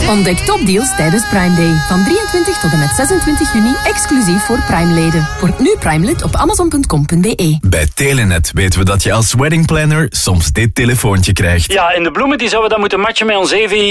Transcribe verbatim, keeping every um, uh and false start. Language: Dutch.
Ontdek topdeals tijdens Prime Day. Van drieëntwintig tot en met zesentwintig juni, exclusief voor Prime-leden. Word nu Prime-lid op amazon punt com punt be. Bij Telenet weten we dat je als weddingplanner soms dit telefoontje krijgt. Ja, en de bloemen die zouden we dan moeten matchen met ons E V